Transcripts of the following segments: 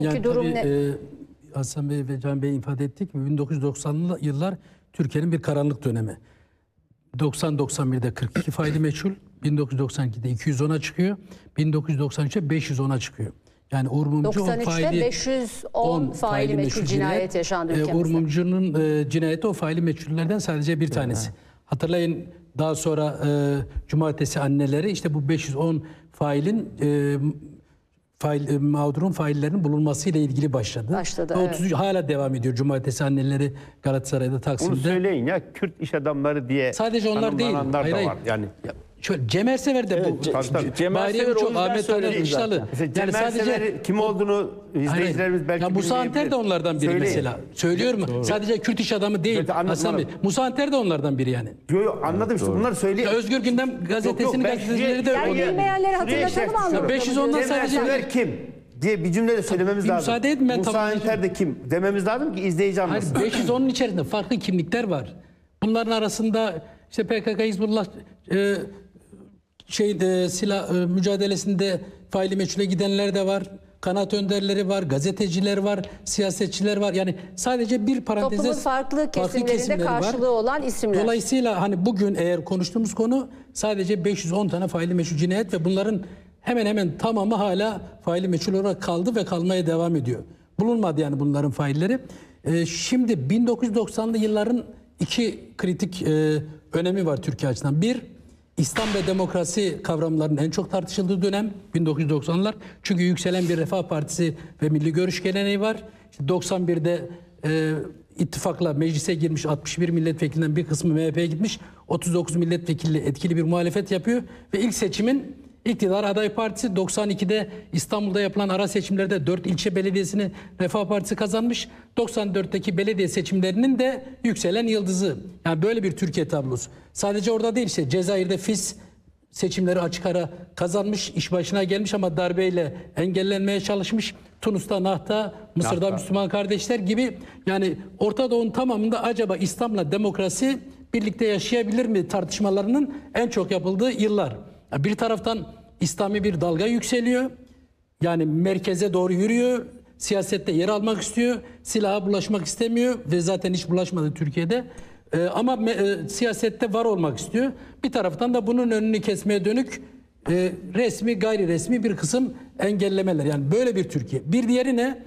Yani durum tabii, ne? Hasan Bey ve Can Bey ifade ettik. 1990'lı yıllar Türkiye'nin bir karanlık dönemi. 90-91'de 42 faili meçhul, 1992'de 210'a çıkıyor, 1993'te 510'a çıkıyor. Yani Uğur Mumcu 93'te 510 faili meçhul cinayet yaşandı ülkemizde. Uğur Mumcu'nun cinayeti o faili meçhullerden sadece bir tanesi. Hatırlayın, daha sonra Cumartesi anneleri işte bu 510 failin mağdurun faillerinin bulunmasıyla ilgili başladı. Başladı, Ve evet. 33 hala devam ediyor. Cumartesi anneleri Galatasaray'da, Taksim'de. Onu söyleyin ya, Kürt iş adamları diye Sadece onlar değil. tanımlananlar da Hayır, var. Yani şöyle Cem Ersever de bu. Cem Bahriye Ersever, o Uçok, yüzden Ahmet Ali söyledim Kışlalı. zaten. Mesela Cem Ersever'i kim olduğunu izleyicilerimiz belki ya Musa bilmeyebilir. Anter de onlardan biri Söyleyin. mesela. Söylüyorum. Doğru. Sadece Kürt iş adamı değil. Evet, anladım, Hasan Bey. anladım. Musa Anter de onlardan biri yani. Yo, anladım işte, bunları söyleyeyim. Ya Özgür Gündem gazetesinin ben gazetecileri de şuraya- Yani öyle. bilmeyenleri hatırlatalım anlamında. 510'dan Cem sadece Ersever kim diye bir cümle de söylememiz bir lazım. müsaade edin, ben Musa tamamlayayım. Anter de kim dememiz lazım ki izleyici Hayır, anlasın. 510'un içerisinde farklı kimlikler var. Bunların arasında işte PKK, Hizbullah silah mücadelesinde faili meçhule gidenler de var. Kanaat önderleri var, gazeteciler var, siyasetçiler var. Yani sadece bir paranteze Toplumun farklı kesimlerinde kesimleri var. karşılığı olan isimler. Dolayısıyla hani bugün eğer konuştuğumuz konu sadece 510 tane faili meçhul cinayet ve bunların hemen hemen tamamı hala faili meçhul olarak kaldı ve kalmaya devam ediyor. Bulunmadı yani bunların failleri. Şimdi 1990'lı yılların iki kritik önemi var Türkiye açısından. Bir, İslam ve demokrasi kavramlarının en çok tartışıldığı dönem 1990'lar. Çünkü yükselen bir Refah Partisi ve Milli Görüş geleneği var. İşte 91'de ittifakla meclise girmiş 61 milletvekilinden bir kısmı MHP'ye gitmiş. 39 milletvekili etkili bir muhalefet yapıyor. Ve ilk seçimin iktidar aday partisi 92'de İstanbul'da yapılan ara seçimlerde 4 ilçe belediyesini Refah Partisi kazanmış. 94'teki belediye seçimlerinin de yükselen yıldızı. Yani böyle bir Türkiye tablosu. Sadece orada değil, işte Cezayir'de FİS seçimleri açık ara kazanmış, iş başına gelmiş ama darbeyle engellenmeye çalışmış. Tunus'ta Nahta, Mısır'da Nahta. Müslüman kardeşler gibi, yani Orta Doğu'nun tamamında acaba İslam'la demokrasi birlikte yaşayabilir mi tartışmalarının en çok yapıldığı yıllar. Bir taraftan İslami bir dalga yükseliyor. Yani merkeze doğru yürüyor. Siyasette yer almak istiyor. Silaha bulaşmak istemiyor ve zaten hiç bulaşmadı Türkiye'de. Ama siyasette var olmak istiyor. Bir taraftan da bunun önünü kesmeye dönük resmi, gayri resmi bir kısım engellemeler. Yani böyle bir Türkiye. Bir diğeri ne?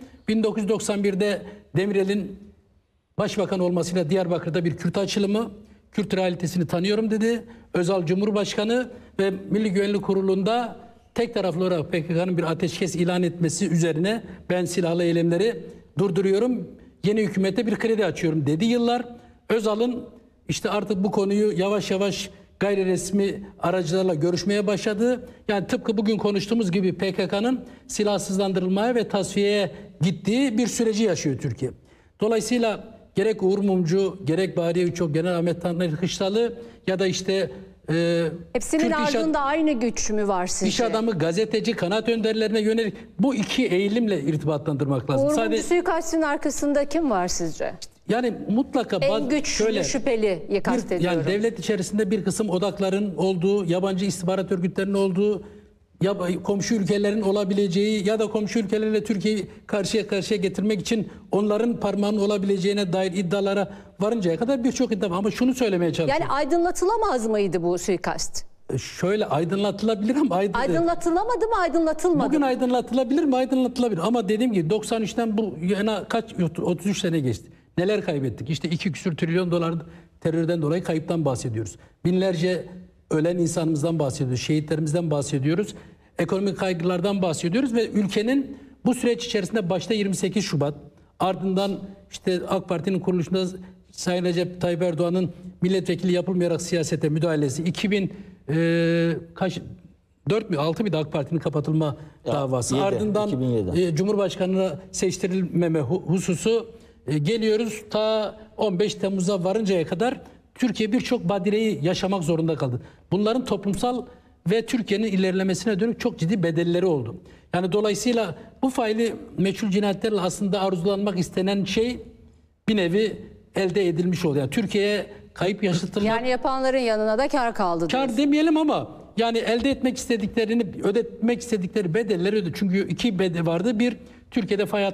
1991'de Demirel'in başbakan olmasıyla Diyarbakır'da bir Kürt açılımı. Kürt realitesini tanıyorum dedi. Özal Cumhurbaşkanı ve Milli Güvenlik Kurulu'nda tek taraflı olarak PKK'nın bir ateşkes ilan etmesi üzerine ben silahlı eylemleri durduruyorum, yeni hükümete bir kredi açıyorum dedi yıllar. Özal'ın işte artık bu konuyu yavaş yavaş gayri resmi aracılarla görüşmeye başladı. Yani tıpkı bugün konuştuğumuz gibi PKK'nın silahsızlandırılmaya ve tasfiyeye gittiği bir süreci yaşıyor Türkiye. Dolayısıyla gerek Uğur Mumcu, gerek Bahriye Uçok, Genel Ahmet Tanrı Kışlalı ya da işte hepsinin Kürt ardında aynı güç mü var sizce? İş adamı, gazeteci, kanaat önderlerine yönelik bu iki eğilimle irtibatlandırmak lazım. Uğur Mumcu suikastinin arkasında kim var sizce? Yani mutlaka En güçlü şüpheliyi kastediyorum. Yani devlet içerisinde bir kısım odakların olduğu, yabancı istihbarat örgütlerinin olduğu, ya komşu ülkelerin olabileceği ya da komşu ülkelerle Türkiye'yi karşıya karşıya getirmek için onların parmağının olabileceğine dair iddialara varıncaya kadar birçok iddia var. Ama şunu söylemeye çalışıyorum. Yani aydınlatılamaz mıydı bu suikast? Şöyle aydınlatılabilir ama Aydınlatılamadı mı, aydınlatılmadı bugün mı? aydınlatılabilir mi? Aydınlatılabilir. Ama dediğim gibi 93'ten bu yana 33 sene geçti. Neler kaybettik? İşte 2 küsur trilyon dolar terörden dolayı kayıptan bahsediyoruz. Binlerce ölen insanımızdan bahsediyoruz. Şehitlerimizden bahsediyoruz. Ekonomik kaygılardan bahsediyoruz ve ülkenin bu süreç içerisinde başta 28 Şubat, ardından işte AK Parti'nin kuruluşunda Sayın Recep Tayyip Erdoğan'ın milletvekili yapılmayarak siyasete müdahalesi, 4 mü 6 mıydı AK Parti'nin kapatılma davası, 7, ardından 2007. Cumhurbaşkanı'na seçtirilmeme hususu, geliyoruz ta 15 Temmuz'a varıncaya kadar Türkiye birçok badireyi yaşamak zorunda kaldı. Bunların toplumsal ve Türkiye'nin ilerlemesine dönük çok ciddi bedelleri oldu. Yani dolayısıyla bu faili meçhul cinayetlerle aslında arzulanmak istenen şey bir nevi elde edilmiş oldu. Yani Türkiye'ye kayıp yaşatılmak... Yani yapanların yanına da kar kaldı. Kar demeyelim ama yani elde etmek istediklerini, ödetmek istedikleri bedelleri ödedi. Çünkü iki bedel vardı. Bir, Türkiye'de fay